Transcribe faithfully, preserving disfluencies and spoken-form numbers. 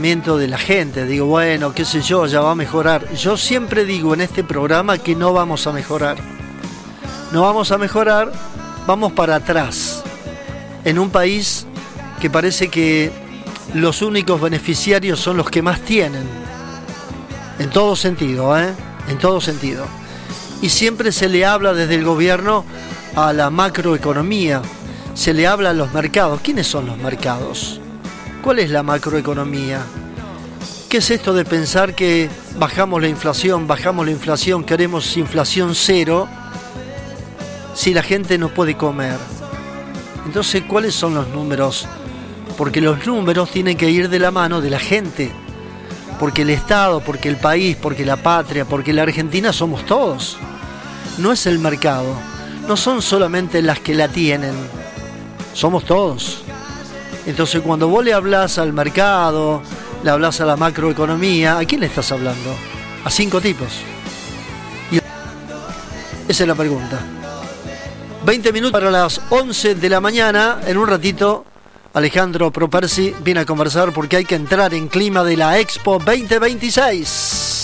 de la gente, digo, bueno, qué sé yo, ya va a mejorar. Yo siempre digo en este programa que no vamos a mejorar. No vamos a mejorar, vamos para atrás. En un país que parece que los únicos beneficiarios son los que más tienen. En todo sentido, ¿eh? En todo sentido. Y siempre se le habla desde el gobierno a la macroeconomía. Se le habla a los mercados. ¿Quiénes son los mercados? ¿Cuál es la macroeconomía? ¿Qué es esto de pensar que bajamos la inflación, bajamos la inflación, queremos inflación cero, si la gente no puede comer? Entonces, ¿cuáles son los números? Porque los números tienen que ir de la mano de la gente. Porque el Estado, porque el país, porque la patria, porque la Argentina somos todos. No es el mercado. No son solamente las que la tienen. Somos todos. Entonces, cuando vos le hablás al mercado, le hablás a la macroeconomía, ¿a quién le estás hablando? A cinco tipos. Y esa es la pregunta. veinte minutos para las once de la mañana. En un ratito, Alejandro Propersi viene a conversar porque hay que entrar en clima de la Expo veinte veintiséis.